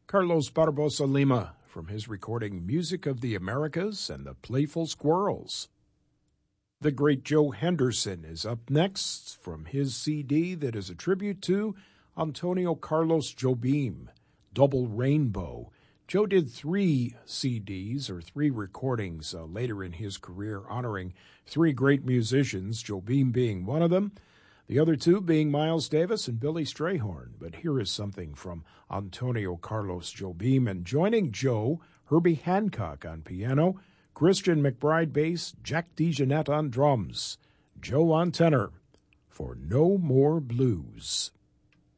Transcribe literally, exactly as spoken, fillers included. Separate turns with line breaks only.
Carlos Barbosa Lima from his recording Music of the Americas and the Playful Squirrels. The great Joe Henderson is up next from his C D that is a tribute to Antonio Carlos Jobim, Double Rainbow. Joe did three C Ds or three recordings uh, later in his career honoring three great musicians, Jobim being one of them, the other two being Miles Davis and Billy Strayhorn. But here is something from Antonio Carlos Jobim, and joining Joe, Herbie Hancock on piano, Christian McBride bass, Jack DeJohnette on drums, Joe on tenor, for No More Blues.